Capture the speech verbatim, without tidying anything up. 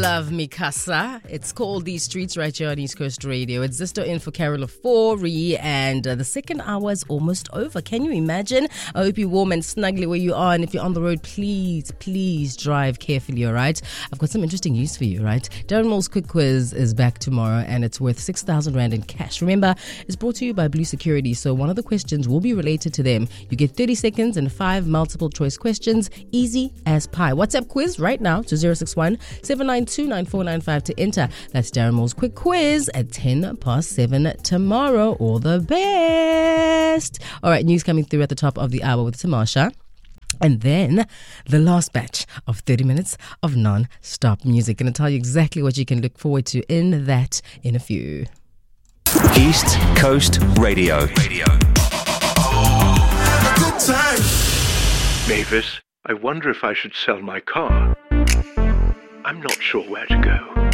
love Mikasa. It's called These Streets right here on East Coast Radio. It's Zisto in for Carol Afori, and uh, the second hour is almost over. Can you imagine? I hope you're warm and snuggly where you are, and if you're on the road, please, please drive carefully, all right? I've got some interesting news for you, right? Darren Moore's Quick Quiz is back tomorrow, and it's worth six thousand rand in cash. Remember, it's brought to you by Blue Security, so one of the questions will be related to them. You get thirty seconds and five multiple choice questions, easy as pie. WhatsApp quiz right now to zero six one, seven nine two, nine four nine five to enter. That's Darren Moore's Quick Quiz at ten past seven tomorrow. All the best. All right, news coming through at the top of the hour with Tamasha. And then the last batch of thirty minutes of non-stop music. Going to tell you exactly what you can look forward to in that in a few. East Coast Radio. Radio. Good time. Mavis, I wonder if I should sell my car. I'm not sure where to go.